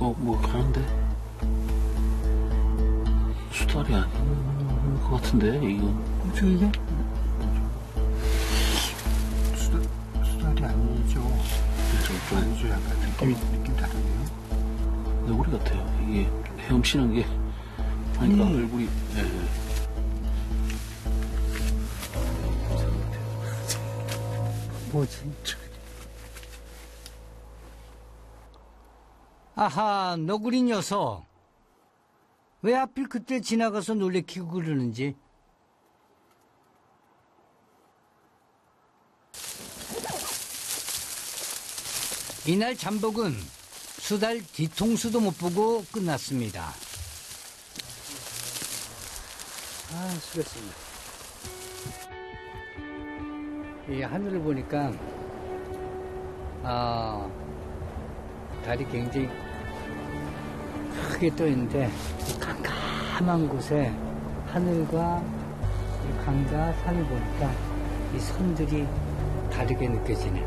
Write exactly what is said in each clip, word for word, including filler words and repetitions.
어, 뭐 가는데? 수달이 아닌 것 같은데, 이거. 저 이게? 수달, 수달이 아니죠. 좀, 좀. 아니죠. 약간 느낌이, 느낌 다르네요. 근데 우리 같아요. 이게 헤엄치는 게. 그러니까 음. 얼굴이, 예, 예. 뭐지? 아하, 너구리 녀석. 왜 하필 그때 지나가서 놀래키고 그러는지. 이날 잠복은 수달 뒤통수도 못 보고 끝났습니다. 아, 수고했습니다. 이 하늘을 보니까, 아, 달이 굉장히 크게 떠 있는데, 깜깜한 곳에 하늘과 이 강과 산을 보니까 이 선들이 다르게 느껴지네.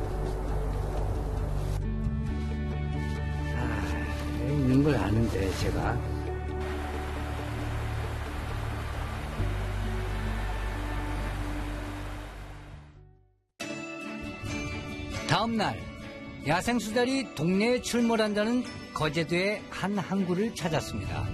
아, 있는 걸 아는데, 제가. 다음날 야생수달이 동네에 출몰한다는 거제도의 한 항구를 찾았습니다.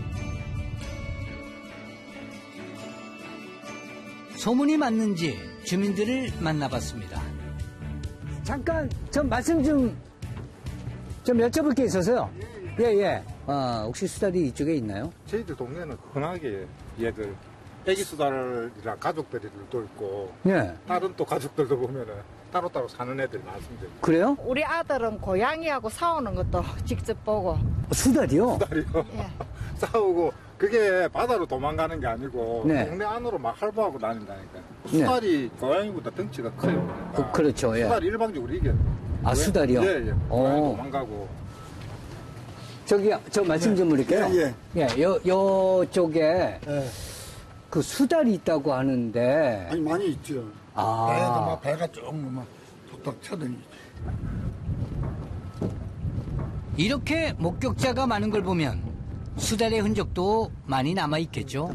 소문이 맞는지 주민들을 만나봤습니다. 잠깐 좀 말씀 좀, 좀 여쭤볼 게 있어서요. 예, 예. 아, 혹시 수달이 이쪽에 있나요? 저희들 동네는 흔하게 얘들 애기 수달이랑 가족들도 있고 예. 다른 또 가족들도 보면은 따로따로 사는 애들이 많습니다. 그래요? 우리 아들은 고양이하고 싸우는 것도 직접 보고. 수달이요? 수달이요. 예. 싸우고 그게 바다로 도망가는 게 아니고 네. 동네 안으로 막 활보하고 다닌다니까. 수달이 고양이보다 덩치가 커요. 그러니까. 그, 그렇죠. 예. 수달이 일방적으로 이겨요. 아, 수달이요? 예, 예. 고양이 어. 도망가고. 저기, 저 말씀 좀 드릴게요. 예, 예. 요, 요 쪽에 예. 그 수달이 있다고 하는데. 아니, 많이 있죠. 아. 배에도 막 배가 조금 막 톡톡 쳐다니죠. 이렇게 목격자가 많은 걸 보면 수달의 흔적도 많이 남아있겠죠.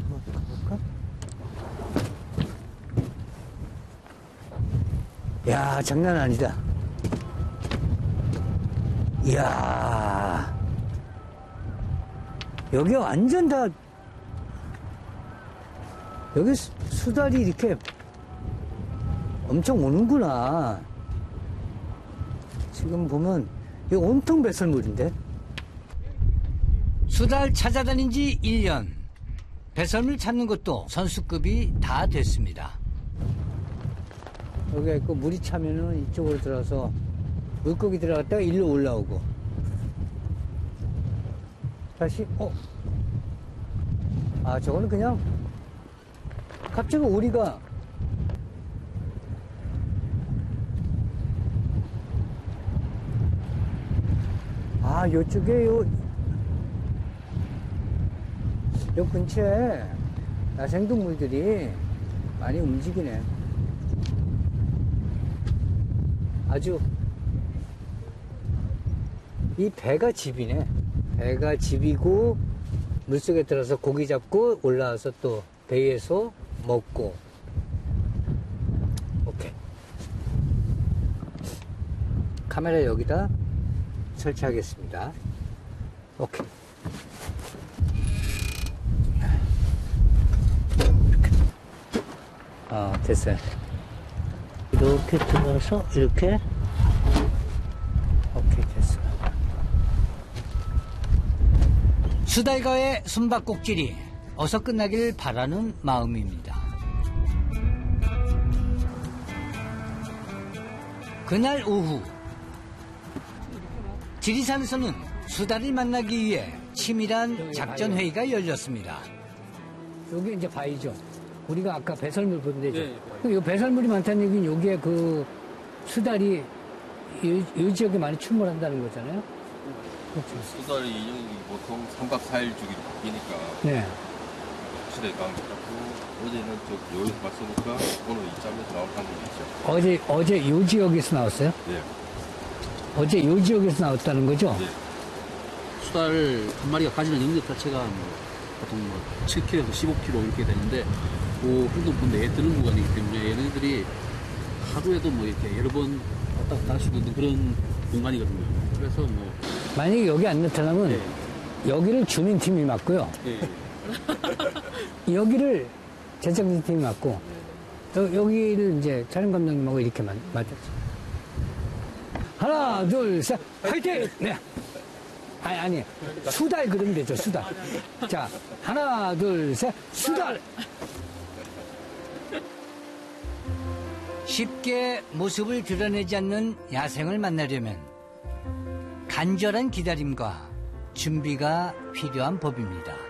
야, 장난 아니다. 이야, 여기 완전 다, 여기 수- 수달이 이렇게 엄청 오는구나. 지금 보면 이거 온통 배설물인데. 수달 찾아다닌 지 일 년. 배설물 찾는 것도 선수급이 다 됐습니다. 여기가 있고 물이 차면은 이쪽으로 들어서 물고기 들어갔다가 일로 올라오고. 다시, 어? 아, 저거는 그냥 갑자기 오리가 아, 요쪽에 요, 요 근처에 야생동물들이 많이 움직이네. 아주, 이 배가 집이네. 배가 집이고, 물속에 들어서 고기 잡고 올라와서 또 배에서 먹고. 오케이. 카메라 여기다 설치하겠습니다. 오케이. 이렇게. 아, 됐어요. 이렇게 들어서 이렇게. 오케이, 됐어. 수달과의 숨바꼭질이 어서 끝나길 바라는 마음입니다. 그날 오후 지리산에서는 수달을 만나기 위해 치밀한 작전 회의가 열렸습니다. 여기 이제 바위죠. 우리가 아까 배설물 보면 되죠. 네, 이 배설물이 많다는 얘기는 여기에 그 수달이 이, 이 지역에 많이 출몰한다는 거잖아요. 그렇죠. 수달이 인형이 보통 삼 박 사 일 주기로 바뀌니까 네. 시대에 강해졌고 어제는 저 여기서 봤으니까 오늘 이점에서 나올 확률이 있죠. 어제 어제 이 지역에서 나왔어요? 예. 어제 이 지역에서 나왔다는 거죠? 예. 수달 한 마리가 가지는 능력 자체가 뭐 보통 뭐 칠 킬로그램에서 십오 킬로그램 이렇게 되는데 그 행동권 내에 드는 구간이기 때문에 얘네들이 하루에도 뭐 이렇게 여러 번 왔다 갔다 할 수 있는 그런 공간이거든요. 그래서 뭐 만약에 여기 안 나타나면 네. 여기를 주민팀이 맡고요. 예. 여기를 제작진팀이 맡고 여, 여기를 이제 촬영 감독님하고 이렇게 맞, 맞았죠. 하나, 둘, 셋, 화이팅! 네. 아니, 아니, 수달 그러면 되죠, 수달. 자, 하나, 둘, 셋, 수달! 쉽게 모습을 드러내지 않는 야생을 만나려면 간절한 기다림과 준비가 필요한 법입니다.